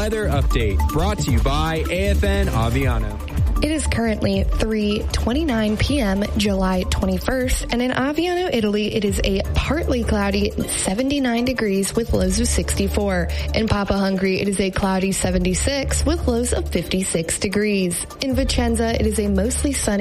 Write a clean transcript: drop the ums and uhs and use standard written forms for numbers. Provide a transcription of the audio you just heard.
weather update brought to you by AFN Aviano. It is currently 3:29 p.m., July 21st, and in Aviano, Italy, it is a partly cloudy 79 degrees with lows of 64. In Papa Hungary, it is a cloudy 76 with lows of 56 degrees. In Vicenza, it is a mostly sunny